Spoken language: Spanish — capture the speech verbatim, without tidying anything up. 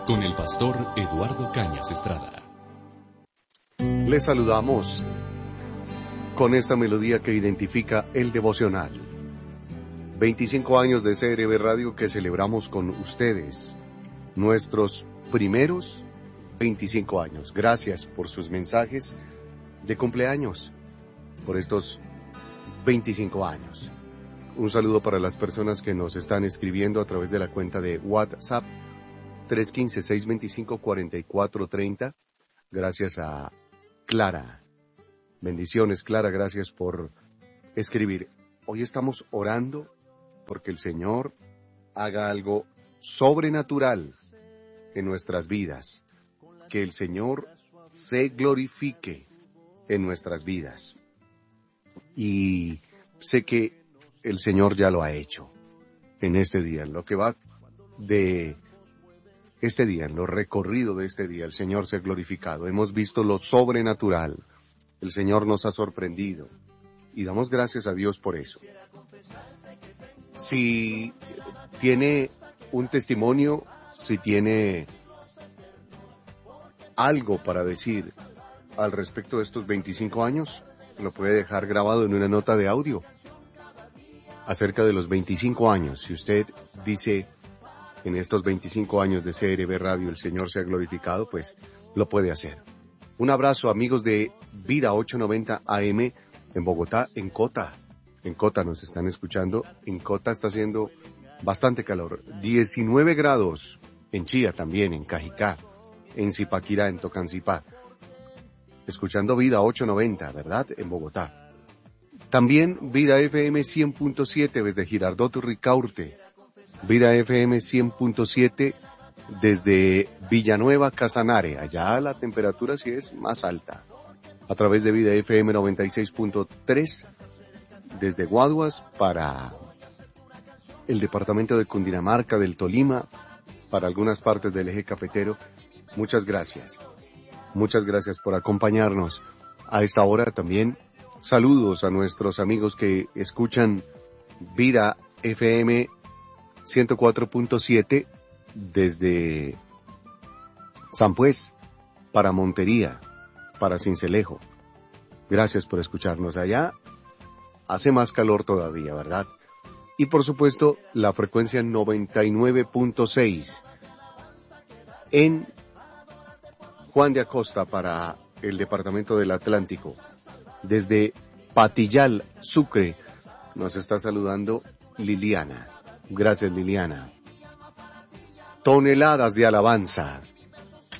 Con el pastor Eduardo Cañas Estrada. Les saludamos con esta melodía que identifica el devocional. veinticinco años de C R B Radio que celebramos con ustedes. Nuestros primeros veinticinco años. Gracias por sus mensajes de cumpleaños, por estos veinticinco años. Un saludo para las personas que nos están escribiendo a través de la cuenta de WhatsApp tres uno cinco, seis dos cinco, cuatro cuatro tres cero. Gracias a Clara. Bendiciones, Clara, gracias por escribir. Hoy estamos orando porque el Señor haga algo sobrenatural en nuestras vidas. Que el Señor se glorifique en nuestras vidas. Y sé que el Señor ya lo ha hecho en este día, en lo que va de este día, en lo recorrido de este día, el Señor se ha glorificado. Hemos visto lo sobrenatural. El Señor nos ha sorprendido y damos gracias a Dios por eso. Si tiene un testimonio, si tiene algo para decir al respecto de estos veinticinco años, lo puede dejar grabado en una nota de audio acerca de los veinticinco años. Si usted dice, en estos veinticinco años de C R B Radio el Señor se ha glorificado, pues lo puede hacer. Un abrazo, amigos de Vida ochocientos noventa A M en Bogotá, en Cota. En Cota nos están escuchando. En Cota está haciendo bastante calor. diecinueve grados. En Chía también, en Cajicá, en Zipaquirá, en Tocancipá. Escuchando Vida ochocientos noventa, ¿verdad? En Bogotá. También Vida F M cien punto siete desde Girardot Ricaurte. Vida F M cien punto siete desde Villanueva, Casanare. Allá la temperatura sí es más alta. A través de Vida F M noventa y seis punto tres desde Guaduas para el departamento de Cundinamarca, del Tolima, para algunas partes del eje cafetero. Muchas gracias. Muchas gracias por acompañarnos a esta hora. También saludos a nuestros amigos que escuchan Vida F M ciento cuatro punto siete desde San Pues, para Montería, para Sincelejo. Gracias por escucharnos allá. Hace más calor todavía, ¿verdad? Y por supuesto, la frecuencia noventa y nueve punto seis en Juan de Acosta para el departamento del Atlántico. Desde Patillal, Sucre, nos está saludando Liliana. Gracias, Liliana. Toneladas de alabanza.